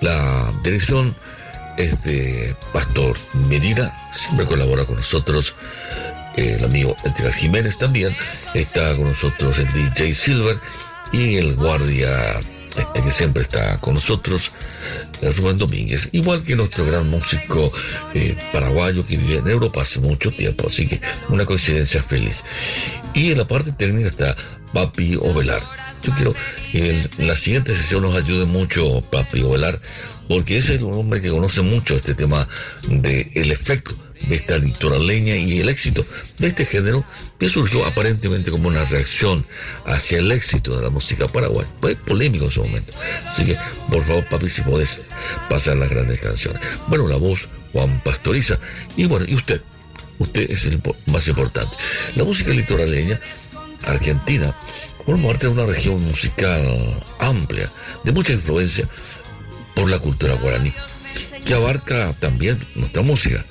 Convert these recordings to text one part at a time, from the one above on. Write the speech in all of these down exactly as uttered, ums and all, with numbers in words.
La dirección es de Pastor Medina, siempre colabora con nosotros. El amigo Edgar Jiménez también está con nosotros, el D J Silver, y el guardia este que siempre está con nosotros, Rubén Domínguez, igual que nuestro gran músico eh, paraguayo que vive en Europa hace mucho tiempo, así que una coincidencia feliz. Y en la parte técnica está Papi Ovelar. Yo quiero que en la siguiente sesión nos ayude mucho Papi Ovelar, porque es un hombre que conoce mucho este tema del efecto de esta litoraleña y el éxito de este género que surgió aparentemente como una reacción hacia el éxito de la música paraguaya. Fue polémico en su momento. Así que, por favor, papi, si podés pasar las grandes canciones. Bueno, la voz, Juan Pastoriza. Y bueno, y usted, usted es el más importante. La música litoraleña argentina forma parte de una región musical amplia, de mucha influencia por la cultura guaraní, que abarca también nuestra música.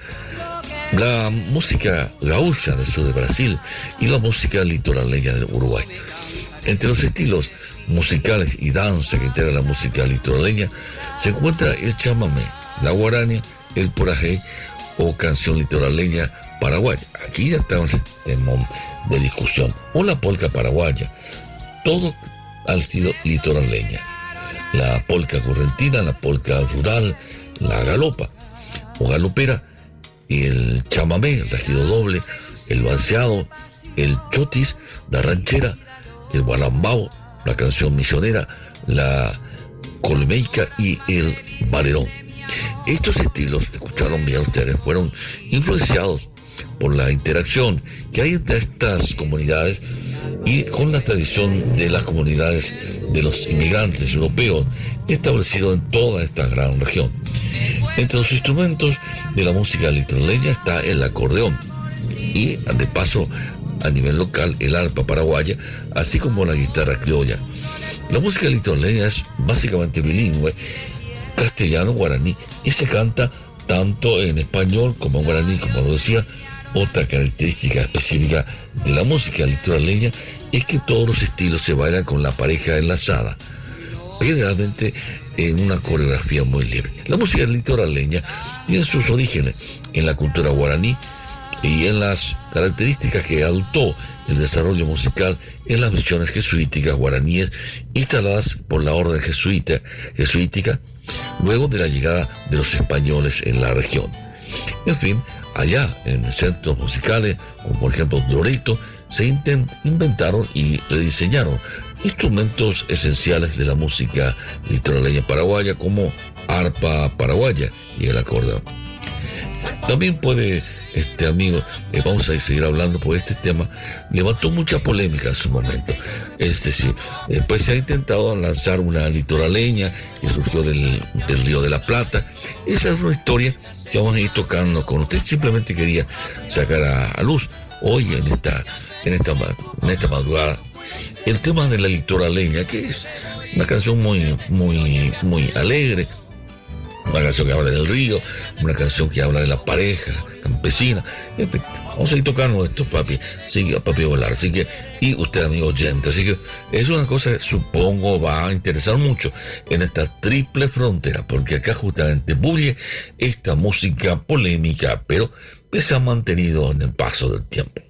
La música gaúcha del sur de Brasil y la música litoraleña de Uruguay. Entre los estilos musicales y danza que integra la música litoraleña se encuentra el chamamé, la guarania, el porajé o canción litoraleña paraguaya. Aquí ya estamos en de discusión. O la polca paraguaya, todo al estilo litoraleña. La polca correntina, la polca rural, la galopa o galopera, y el chamamé, el regido doble, el balseado, el chotis, la ranchera, el guarambao, la canción misionera, la colmeica y el valerón. Estos estilos, escucharon bien ustedes, fueron influenciados por la interacción que hay entre estas comunidades y con la tradición de las comunidades de los inmigrantes europeos establecidos en toda esta gran región. Entre los instrumentos de la música litoraleña está el acordeón y, de paso, a nivel local, el arpa paraguaya, así como la guitarra criolla. La música litoraleña es básicamente bilingüe, castellano-guaraní, y se canta tanto en español como en guaraní, como lo decía. Otra característica específica de la música litoraleña es que todos los estilos se bailan con la pareja enlazada, generalmente en una coreografía muy libre. La música litoraleña tiene sus orígenes en la cultura guaraní y en las características que adoptó el desarrollo musical en las misiones jesuíticas guaraníes instaladas por la orden jesuita, jesuítica luego de la llegada de los españoles en la región. En fin, allá en centros musicales, como por ejemplo Loreto, se intent- inventaron y rediseñaron instrumentos esenciales de la música litoraleña paraguaya como arpa paraguaya y el acordeón. También puede, este amigo, eh, vamos a seguir hablando, porque este tema levantó mucha polémica en su momento. Es decir, después se ha intentado lanzar una litoraleña que surgió del, del Río de la Plata. Esa es una historia que vamos a ir tocando con usted. Simplemente quería sacar a, a luz hoy en esta, en esta, en esta madrugada el tema de la litoraleña, que es una canción muy, muy, muy alegre, una canción que habla del río, una canción que habla de la pareja campesina. En fin, vamos a ir tocando esto, papi, sigue a papi volar, así que, y usted, amigo oyente, así que es una cosa que supongo va a interesar mucho en esta triple frontera, porque acá justamente bulle esta música polémica, pero que se ha mantenido en el paso del tiempo.